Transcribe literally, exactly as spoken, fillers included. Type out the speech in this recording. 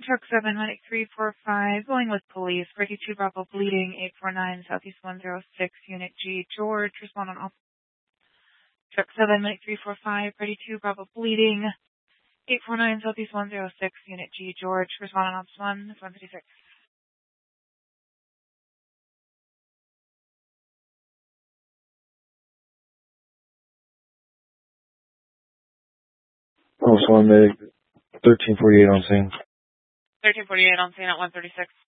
Truck seven, Medic three four five, going with police. Brady two Bravo bleeding, eight four nine, Southeast one zero six, Unit G. George, respond on all. Truck seven, Medic three four five, Brady two Bravo bleeding, eight four nine, Southeast one zero six, Unit G. George, respond on Ops one, one fifty-six. Ops one, Medic thirteen forty-eight on scene. thirteen forty-eight on scene at one thirty-six.